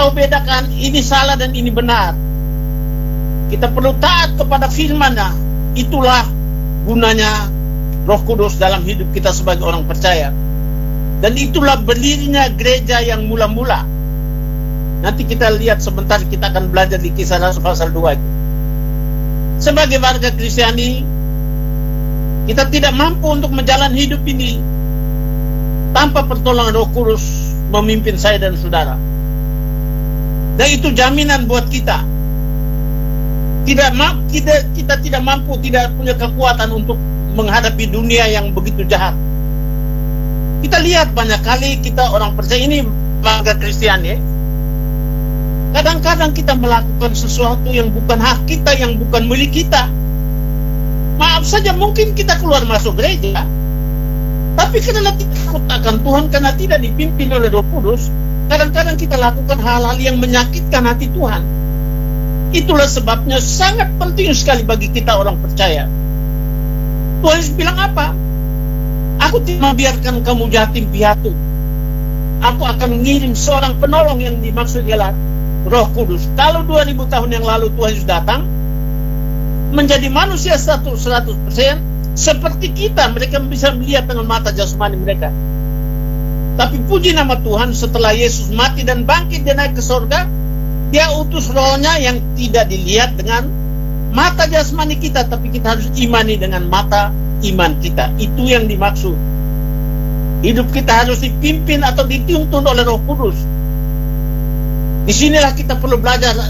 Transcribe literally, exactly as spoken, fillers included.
tahu bedakan ini salah dan ini benar. Kita perlu taat kepada firman-Nya. Itulah gunanya Roh Kudus dalam hidup kita sebagai orang percaya. Dan itulah berdirinya gereja yang mula-mula. Nanti kita lihat sebentar, kita akan belajar di Kisah Rasul pasal dua itu. Sebagai warga Kristiani, kita tidak mampu untuk menjalani hidup ini tanpa pertolongan Roh Kudus memimpin saya dan saudara. Dan itu jaminan buat kita. Tidak kita, kita tidak mampu, tidak punya kekuatan untuk menghadapi dunia yang begitu jahat. Kita lihat banyak kali kita orang percaya ini warga Kristen ya. Kadang-kadang kita melakukan sesuatu yang bukan hak kita, yang bukan milik kita. Maaf saja, mungkin kita keluar masuk gereja, tapi karena kita takut akan Tuhan, karena tidak dipimpin oleh Roh Kudus, kadang-kadang kita lakukan hal-hal yang menyakitkan hati Tuhan. Itulah sebabnya sangat penting sekali bagi kita orang percaya. Tuhan Yesus bilang apa? Aku tidak membiarkan kamu yatim piatu. Aku akan mengirim seorang penolong yang dimaksud ialah Roh Kudus. Kalau dua ribu tahun yang lalu Tuhan Yesus datang menjadi manusia seratus persen seperti kita, mereka bisa melihat dengan mata jasmani mereka. Tapi puji nama Tuhan, setelah Yesus mati dan bangkit dan naik ke surga, Dia utus Roh-Nya yang tidak dilihat dengan mata jasmani kita, tapi kita harus imani dengan mata iman kita. Itu yang dimaksud. Hidup kita harus dipimpin atau dituntun oleh Roh Kudus. Disinilah kita perlu belajar